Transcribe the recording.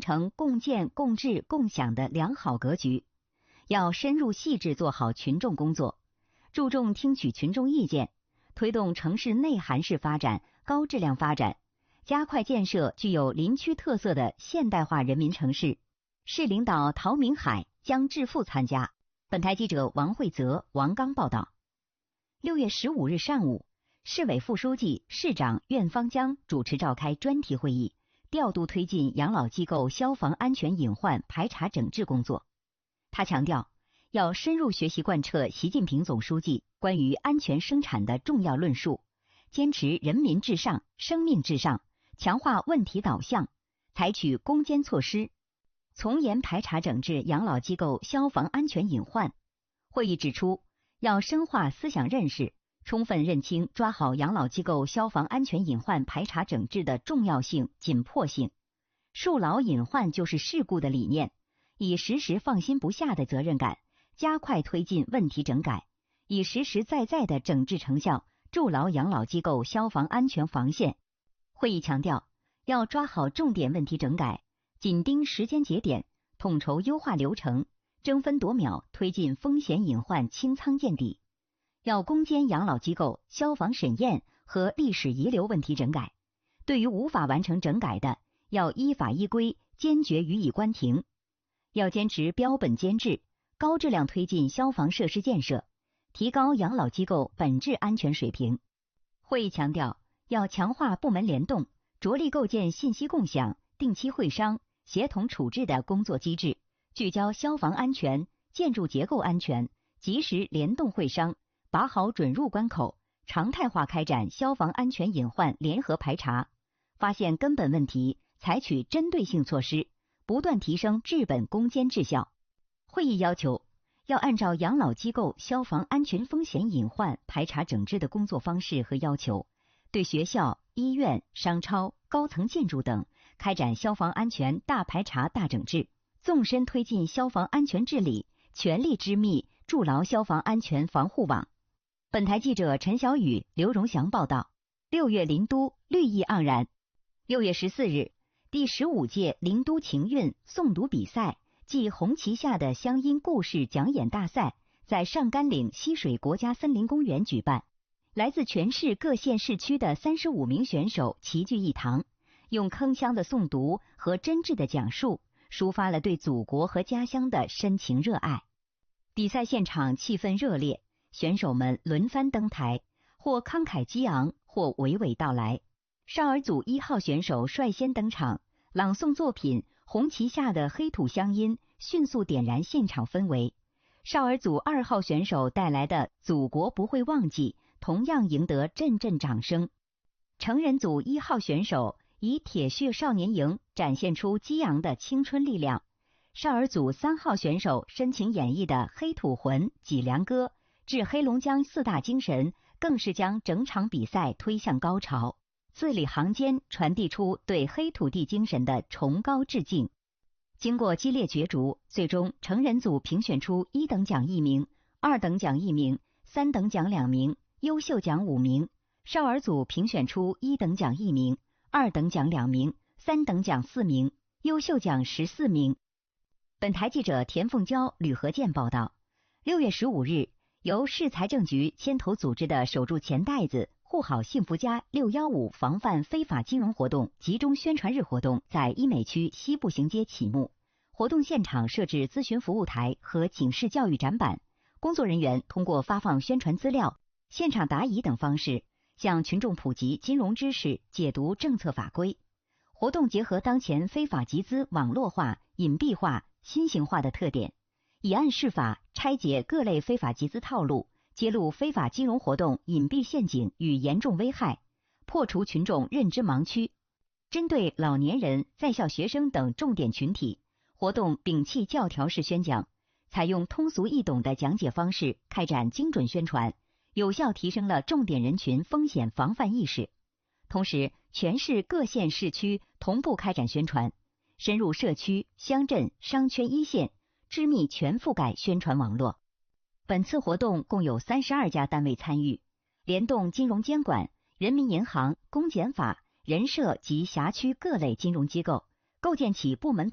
成共建、共治、共享的良好格局。要深入细致做好群众工作，注重听取群众意见，推动城市内涵式发展、高质量发展，加快建设具有林区特色的现代化人民城市。市领导陶明海、姜志富参加。本台记者王慧泽、王刚报道。6月15日上午，市委副书记、市长苑方江主持召开专题会议，调度推进养老机构消防安全隐患排查整治工作。他强调，要深入学习贯彻习近平总书记关于安全生产的重要论述，坚持人民至上、生命至上，强化问题导向，采取攻坚措施，从严排查整治养老机构消防安全隐患。会议指出，要深化思想认识，充分认清抓好养老机构消防安全隐患排查整治的重要性、紧迫性，树牢隐患就是事故的理念，以时时放心不下的责任感，加快推进问题整改，以实实在在的整治成效筑牢养老机构消防安全防线。会议强调，要抓好重点问题整改，紧盯时间节点，统筹优化流程，争分夺秒推进风险隐患清仓见底。要攻坚养老机构消防审验和历史遗留问题整改，对于无法完成整改的，要依法依规坚决予以关停。要坚持标本兼治，高质量推进消防设施建设，提高养老机构本质安全水平。会议强调，要强化部门联动，着力构建信息共享、定期会商、协同处置的工作机制，聚焦消防安全、建筑结构安全，及时联动会商，把好准入关口，常态化开展消防安全隐患联合排查，发现根本问题，采取针对性措施，不断提升治本攻坚治效。会议要求，要按照养老机构消防安全风险隐患排查整治的工作方式和要求，对学校、医院、商超、高层建筑等开展消防安全大排查大整治，纵深推进消防安全治理，全力织密筑牢消防安全防护网。本台记者陈小雨、刘荣祥报道。6月林都绿意盎然。6月14日，第15届林都情韵诵读比赛暨红旗下的乡音故事讲演大赛在上甘岭溪水国家森林公园举办。来自全市各县市区的35名选手齐聚一堂，用铿锵的诵读和真挚的讲述，抒发了对祖国和家乡的深情热爱。比赛现场气氛热烈，选手们轮番登台，或慷慨激昂，或娓娓道来。少儿组1号选手率先登场，朗诵作品《红旗下的黑土乡音》，迅速点燃现场氛围。少儿组2号选手带来的《祖国不会忘记》同样赢得阵阵掌声。成人组1号选手以铁血少年营展现出激昂的青春力量。少儿组3号选手深情演绎的《黑土魂》《脊梁歌》致黑龙江4大精神，更是将整场比赛推向高潮，字里行间传递出对黑土地精神的崇高致敬。经过激烈角逐，最终成人组评选出1等奖1名、2等奖1名、3等奖2名、优秀奖5名；少儿组评选出1等奖1名、2等奖2名、3等奖4名、优秀奖14名。本台记者田凤娇、吕和健报道。6月15日，由市财政局牵头组织的守住钱袋子护好幸福家615防范非法金融活动集中宣传日活动在医美区西步行街启幕。活动现场设置咨询服务台和警示教育展板，工作人员通过发放宣传资料、现场答疑等方式，向群众普及金融知识，解读政策法规。活动结合当前非法集资网络化、隐蔽化、新型化的特点，以案释法，拆解各类非法集资套路，揭露非法金融活动隐蔽陷阱与严重危害，破除群众认知盲区。针对老年人、在校学生等重点群体，活动摒弃教条式宣讲，采用通俗易懂的讲解方式开展精准宣传，有效提升了重点人群风险防范意识。同时，全市各县市区同步开展宣传，深入社区、乡镇、商圈一线，织密全覆盖宣传网络。本次活动共有32家单位参与，联动金融监管、人民银行、公检法、人社及辖区各类金融机构，构建起部门